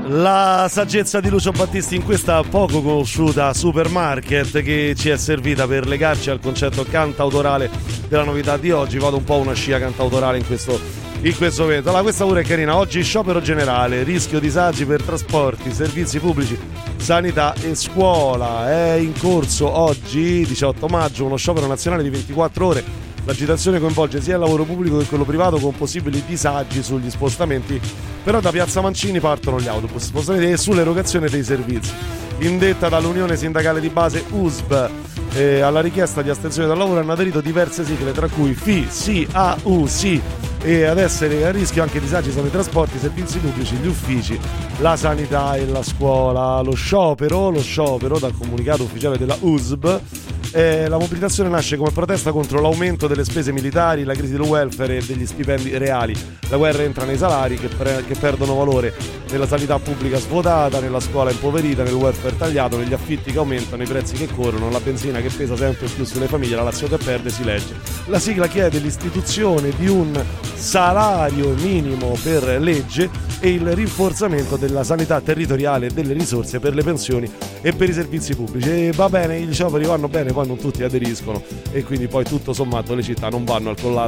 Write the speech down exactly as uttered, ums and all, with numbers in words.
La saggezza di Lucio Battisti in questa poco conosciuta Supermarket che ci è servita per legarci al concetto cantautorale della novità di oggi. Vado un po' una scia cantautorale in questo, in questo momento. Allora, questa pure è carina. Oggi sciopero generale, rischio disagi per trasporti, servizi pubblici, sanità e scuola. È in corso oggi, diciotto maggio, uno sciopero nazionale di ventiquattro ore. L'agitazione coinvolge sia il lavoro pubblico che quello privato, con possibili disagi sugli spostamenti, però da Piazza Mancini partono gli autobus spostamenti e sull'erogazione dei servizi. Indetta dall'Unione Sindacale di Base U S B, eh, alla richiesta di astensione dal lavoro hanno aderito diverse sigle, tra cui F I, S I, A U, S I, e ad essere a rischio anche disagi sono i trasporti, i servizi pubblici, gli uffici, la sanità e la scuola. Lo sciopero, lo sciopero dal comunicato ufficiale della U S B, Eh, la mobilitazione nasce come protesta contro l'aumento delle spese militari, la crisi del welfare e degli stipendi reali. La guerra entra nei salari che, pre- che perdono valore, nella sanità pubblica svuotata, nella scuola impoverita, nel welfare tagliato, negli affitti che aumentano, i prezzi che corrono, la benzina che pesa sempre più sulle famiglie, la Lazio che perde, si legge. La sigla chiede l'istituzione di un salario minimo per legge e il rinforzamento della sanità territoriale e delle risorse per le pensioni e per i servizi pubblici. E va bene, gli scioperi vanno bene, poi non tutti aderiscono e quindi poi tutto sommato le città non vanno al collasso.